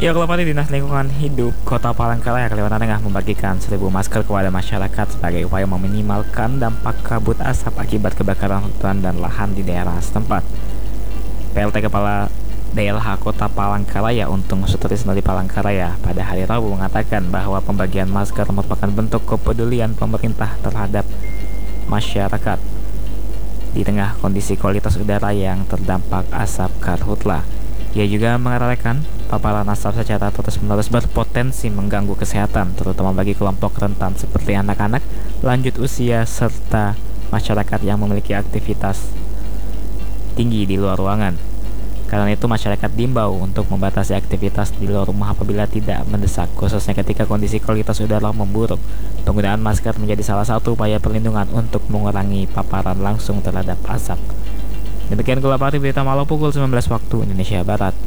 Ya, kalau tadi Dinas Lingkungan Hidup Kota Palangkaraya, Kalimantan Tengah membagikan 1.000 masker kepada masyarakat sebagai upaya meminimalkan dampak kabut asap akibat kebakaran hutan dan lahan di daerah setempat. PLT Kepala DLH Kota Palangkaraya Untung Sutrisno di Palangkaraya pada hari Rabu mengatakan bahwa pembagian masker merupakan bentuk kepedulian pemerintah terhadap masyarakat di tengah kondisi kualitas udara yang terdampak asap karhutla. Ia juga mengatakan paparan asap secara terus-menerus berpotensi mengganggu kesehatan, terutama bagi kelompok rentan seperti anak-anak, lanjut usia, serta masyarakat yang memiliki aktivitas tinggi di luar ruangan. Karena itu masyarakat diimbau untuk membatasi aktivitas di luar rumah apabila tidak mendesak, khususnya ketika kondisi kualitas udara memburuk. Penggunaan masker menjadi salah satu upaya perlindungan untuk mengurangi paparan langsung terhadap asap. Demikian Gula Pati Berita Malam pukul 19 waktu Indonesia Barat.